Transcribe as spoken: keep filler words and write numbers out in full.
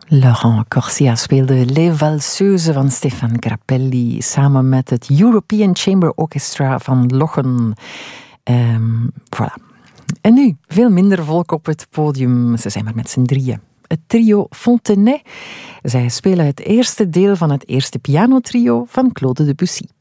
Laurent Corsia speelde Les Valseuses van Stéphane Grappelli samen met het European Chamber Orchestra van Lochem. Um, voilà. En nu, veel minder volk op het podium. Ze zijn maar met z'n drieën. Het trio Fontenay. Zij spelen het eerste deel van het eerste pianotrio van Claude Debussy.